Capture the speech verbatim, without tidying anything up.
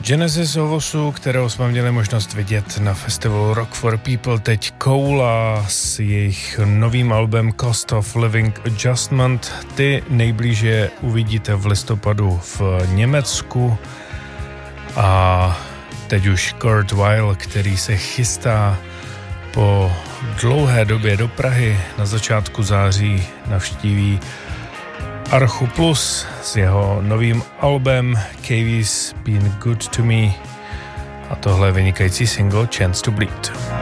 Genesis Ovosu, kterou jsme měli možnost vidět na festivalu Rock for People, teď Koula s jejich novým albem Cost of Living Adjustment. Ty nejblíže uvidíte v listopadu v Německu a teď už Kurt Weill, který se chystá po dlouhé době do Prahy, na začátku září navštíví Archu Plus s jeho novým albem K V's Been Good to Me a tohle je vynikající single Chance to Bleed.